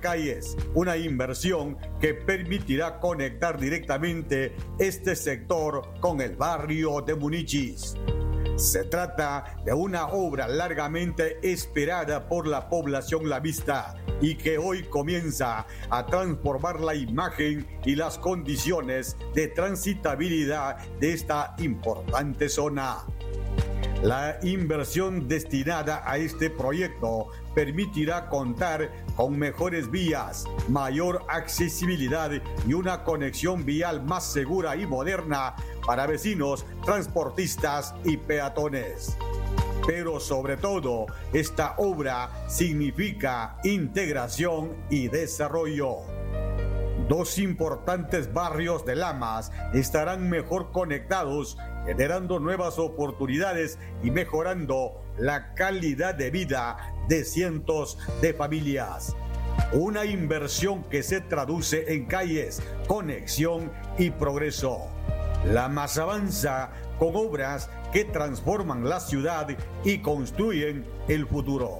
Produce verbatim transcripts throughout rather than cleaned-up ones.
calles, una inversión que permitirá conectar directamente este sector con el barrio de Munichis. Se trata de una obra largamente esperada por la población lavista y que hoy comienza a transformar la imagen y las condiciones de transitabilidad de esta importante zona. La inversión destinada a este proyecto permitirá contar con mejores vías, mayor accesibilidad y una conexión vial más segura y moderna para vecinos, transportistas y peatones. Pero sobre todo, esta obra significa integración y desarrollo. Dos importantes barrios de Lamas estarán mejor conectados, generando nuevas oportunidades y mejorando la calidad de vida de cientos de familias. Una inversión que se traduce en calles, conexión y progreso. Lamas avanza con obras que transforman la ciudad y construyen el futuro.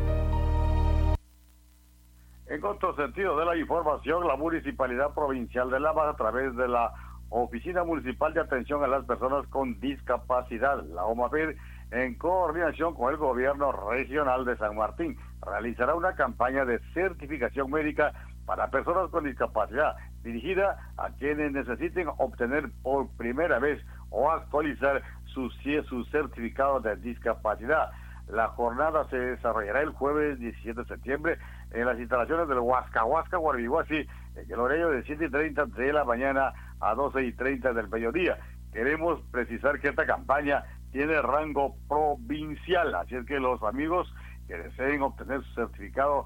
En otro sentido de la información, la Municipalidad Provincial de Lamas, a través de la Oficina Municipal de Atención a las Personas con Discapacidad, la OMAPED, en coordinación con el Gobierno Regional de San Martín, realizará una campaña de certificación médica para personas con discapacidad, dirigida a quienes necesiten obtener por primera vez o actualizar su, su certificado de discapacidad. La jornada se desarrollará el jueves diecisiete de septiembre en las instalaciones del Huasca Huasca Guaribiguasi, en el horario de siete y treinta de la mañana a doce y treinta del mediodía. Queremos precisar que esta campaña tiene rango provincial, así es que los amigos que deseen obtener su certificado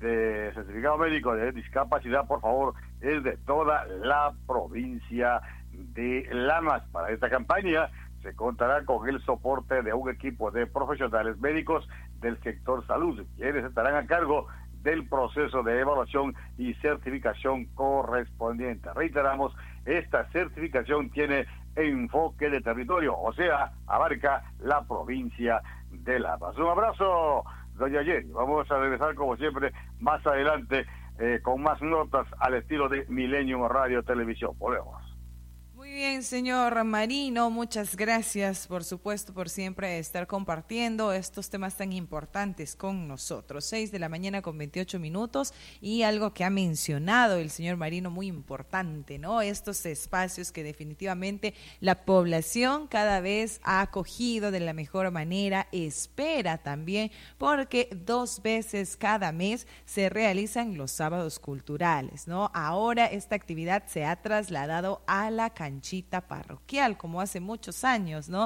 de certificado médico de discapacidad, por favor, es de toda la provincia de Lamas. Para esta campaña se contará con el soporte de un equipo de profesionales médicos del sector salud, quienes estarán a cargo del proceso de evaluación y certificación correspondiente. Reiteramos, esta certificación tiene enfoque de territorio, o sea, abarca la provincia de Lamas. Un abrazo, doña Jenny. Vamos a regresar como siempre más adelante eh, con más notas al estilo de Millennium Radio Televisión. Volvemos. Muy bien, señor Marino, muchas gracias, por supuesto, por siempre estar compartiendo estos temas tan importantes con nosotros. Seis de la mañana con veintiocho minutos, y algo que ha mencionado el señor Marino muy importante, ¿no? Estos espacios que definitivamente la población cada vez ha acogido de la mejor manera, espera también, porque dos veces cada mes se realizan los sábados culturales, ¿no? Ahora esta actividad se ha trasladado a la cancha canchita parroquial, como hace muchos años, ¿no?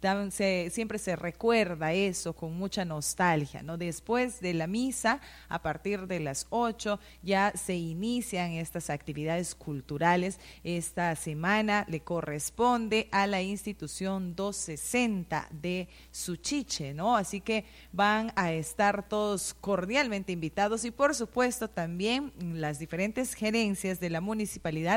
Se, siempre se recuerda eso con mucha nostalgia, ¿no? Después de la misa, a partir de las ocho, ya se inician estas actividades culturales. Esta semana le corresponde a la institución doscientos sesenta de Suchiche, ¿no? Así que van a estar todos cordialmente invitados, y por supuesto también las diferentes gerencias de la municipalidad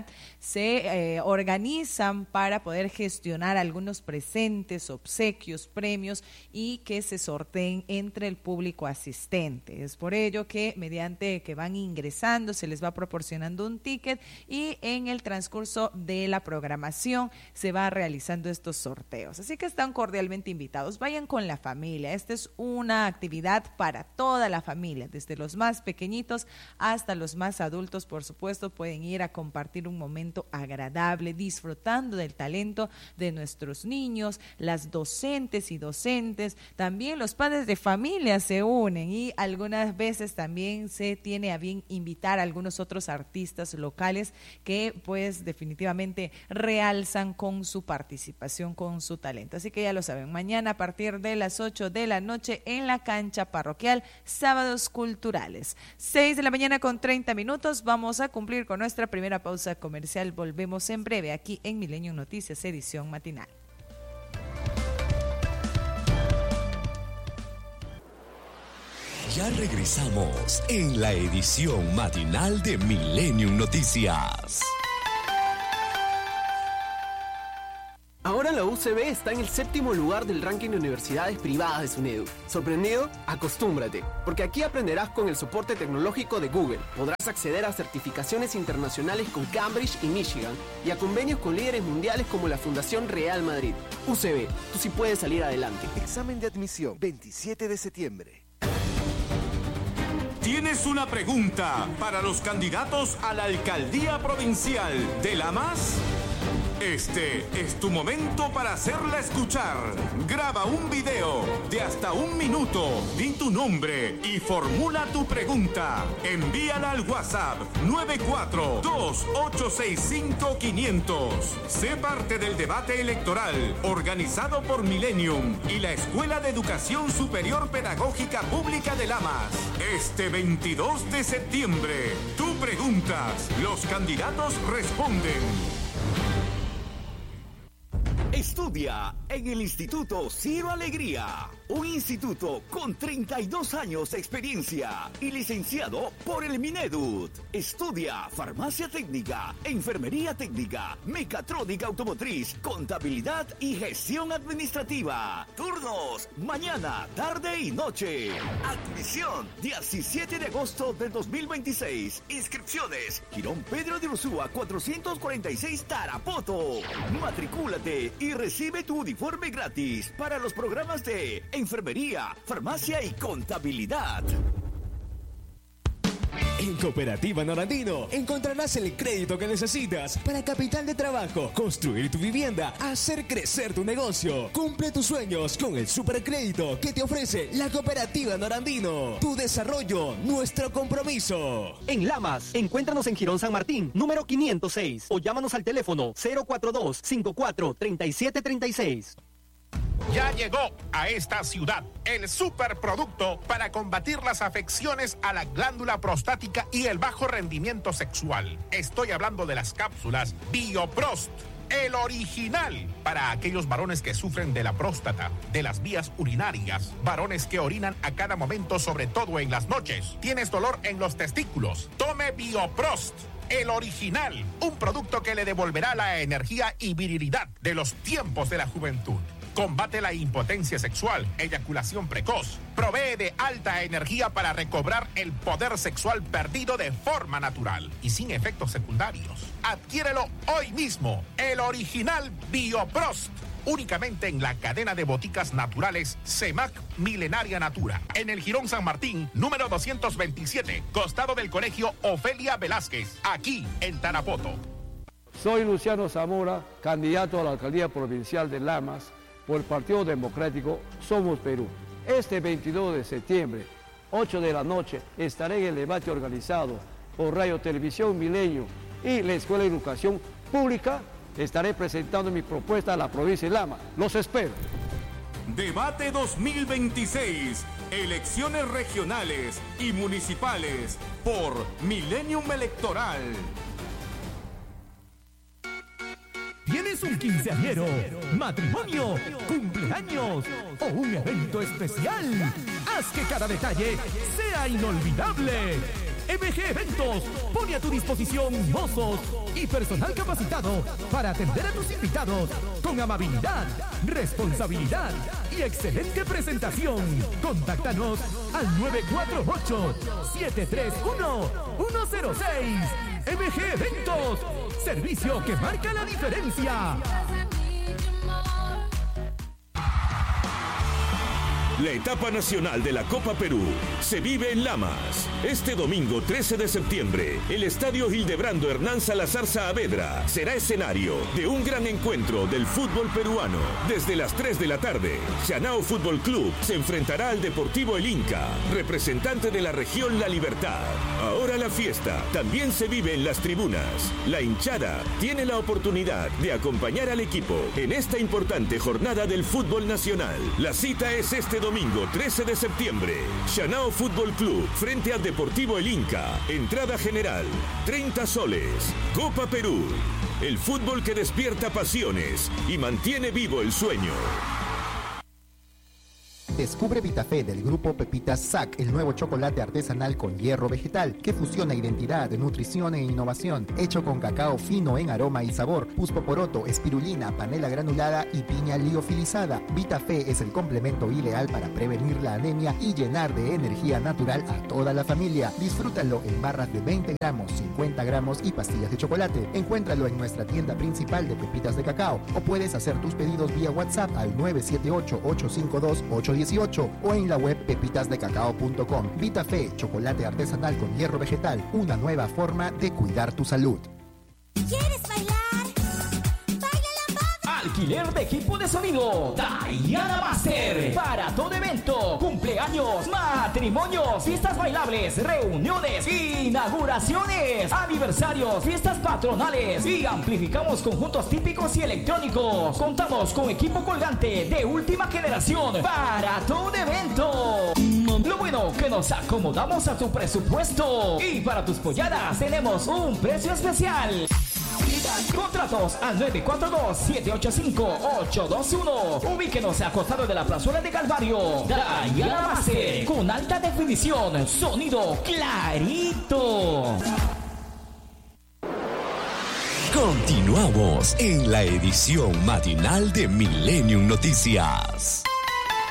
se eh, organizan para poder gestionar algunos presentes, obsequios, premios, y que se sorteen entre el público asistente. Es por ello que mediante que van ingresando se les va proporcionando un ticket, y en el transcurso de la programación se va realizando estos sorteos. Así que están cordialmente invitados. Vayan con la familia. Esta es una actividad para toda la familia, desde los más pequeñitos hasta los más adultos. Por supuesto, pueden ir a compartir un momento agradable, disfrutando del talento de nuestros niños, las docentes y docentes, también los padres de familia se unen, y algunas veces también se tiene a bien invitar a algunos otros artistas locales que pues definitivamente realzan con su participación, con su talento. Así que ya lo saben, mañana a partir de las ocho de la noche en la cancha parroquial, sábados culturales. seis de la mañana con treinta minutos, vamos a cumplir con nuestra primera pausa comercial. Volvemos en breve aquí en Millennium Noticias, edición matinal. Ya regresamos en la edición matinal de Millennium Noticias. Ahora la U C B está en el séptimo lugar del ranking de universidades privadas de SUNEDU. ¿Sorprendido? Acostúmbrate, porque aquí aprenderás con el soporte tecnológico de Google. Podrás acceder a certificaciones internacionales con Cambridge y Michigan y a convenios con líderes mundiales como la Fundación Real Madrid. U C B, tú sí puedes salir adelante. Examen de admisión, veintisiete de septiembre. ¿Tienes una pregunta para los candidatos a la alcaldía provincial de Lamas? Este es tu momento para hacerla escuchar. Graba un video de hasta un minuto, di tu nombre y formula tu pregunta. Envíala al WhatsApp nueve cuatro dos ocho seis cinco quinientos. Sé parte del debate electoral organizado por Millennium y la Escuela de Educación Superior Pedagógica Pública de Lamas. Este veintidós de septiembre, tú preguntas, los candidatos responden. Estudia en el Instituto Ciro Alegría, un instituto con treinta y dos años de experiencia y licenciado por el Minedut. Estudia farmacia técnica, enfermería técnica, mecatrónica automotriz, contabilidad y gestión administrativa. Turnos, mañana, tarde y noche. Admisión, diecisiete de agosto del dos mil veintiséis. Inscripciones, Girón Pedro de Ursúa cuatrocientos cuarenta y seis Tarapoto. Matricúlate y recibe tu uniforme gratis para los programas de enfermería, farmacia y contabilidad. En Cooperativa Norandino encontrarás el crédito que necesitas para capital de trabajo, construir tu vivienda, hacer crecer tu negocio. Cumple tus sueños con el supercrédito que te ofrece la Cooperativa Norandino. Tu desarrollo, nuestro compromiso. En Lamas, encuéntranos en Girón San Martín, número quinientos seis, o llámanos al teléfono cero cuatro dos cinco cuatro tres siete tres seis. Ya llegó a esta ciudad el superproducto para combatir las afecciones a la glándula prostática y el bajo rendimiento sexual. Estoy hablando de las cápsulas Bioprost, el original para aquellos varones que sufren de la próstata, de las vías urinarias, varones que orinan a cada momento, sobre todo en las noches. ¿Tienes dolor en los testículos? Tome Bioprost. El original, un producto que le devolverá la energía y virilidad de los tiempos de la juventud. Combate la impotencia sexual, eyaculación precoz. Provee de alta energía para recobrar el poder sexual perdido de forma natural y sin efectos secundarios. Adquiérelo hoy mismo, el original Bioprost. Únicamente en la cadena de boticas naturales CEMAC Milenaria Natura. En el Girón San Martín, número doscientos veintisiete, costado del Colegio Ofelia Velázquez, aquí en Tarapoto. Soy Luciano Zamora, candidato a la alcaldía provincial de Lamas por el Partido Democrático Somos Perú. Este veintidós de septiembre, ocho de la noche, estaré en el debate organizado por Radio Televisión Milenio y la Escuela de Educación Pública. Estaré presentando mi propuesta a la provincia de Lamas. Los espero. Debate dos mil veintiséis. Elecciones regionales y municipales por Millennium Electoral. ¿Tienes un quinceañero, matrimonio, cumpleaños o un evento especial? Haz que cada detalle sea inolvidable. M G Eventos pone a tu disposición mozos y personal capacitado para atender a tus invitados con amabilidad, responsabilidad y excelente presentación. Contáctanos al nueve cuatro ocho, siete tres uno, uno cero seis. M G Eventos, servicio que marca la diferencia. La etapa nacional de la Copa Perú se vive en Lamas. Este domingo trece de septiembre, el Estadio Hildebrando Hernán Salazar Saavedra será escenario de un gran encuentro del fútbol peruano. Desde las tres de la tarde, Chanao Fútbol Club se enfrentará al Deportivo El Inca, representante de la región La Libertad. Ahora la fiesta también se vive en las tribunas. La hinchada tiene la oportunidad de acompañar al equipo en esta importante jornada del fútbol nacional. La cita es este domingo. Domingo trece de septiembre, Chanao Fútbol Club frente al Deportivo El Inca. Entrada general, treinta soles. Copa Perú, el fútbol que despierta pasiones y mantiene vivo el sueño. Descubre Vitafé del grupo Pepitas S A C, el nuevo chocolate artesanal con hierro vegetal que fusiona identidad, nutrición e innovación, hecho con cacao fino en aroma y sabor, puspoporoto, espirulina, panela granulada y piña liofilizada. Vitafé es el complemento ideal para prevenir la anemia y llenar de energía natural a toda la familia. Disfrútalo en barras de veinte gramos, cincuenta gramos y pastillas de chocolate. Encuéntralo en nuestra tienda principal de Pepitas de Cacao o puedes hacer tus pedidos vía WhatsApp al nueve siete ocho, ocho cinco dos, ocho uno ocho o en la web pepitas de cacao punto com. Vitafé, chocolate artesanal con hierro vegetal, una nueva forma de cuidar tu salud. ¿Quieres bailar? Alquiler de equipo de sonido Diana Master para todo evento, cumpleaños, matrimonios, fiestas bailables, reuniones, inauguraciones, aniversarios, fiestas patronales y amplificamos conjuntos típicos y electrónicos. Contamos con equipo colgante de última generación para todo evento. Lo bueno que nos acomodamos a tu presupuesto y para tus polladas tenemos un precio especial. Contratos al nueve cuatro dos, siete ocho cinco, ocho dos uno. Ubíquenos a costado de la plazuela de Calvario. Diana Master, con alta definición, sonido clarito. Continuamos en la edición matinal de Millennium Noticias.